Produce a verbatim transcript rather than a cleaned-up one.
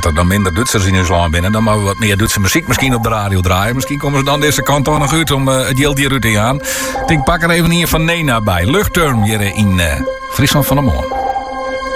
dat er dan minder Duitsers in ons land binnen. Dan maar we wat meer Duitse muziek misschien op de radio draaien. Misschien komen ze dan deze kant toch nog uit om uh, het geld hieruit te gaan. Ik denk, pak er even hier van Nena bij. Luchtturm hier in uh, Friesland van de Moon.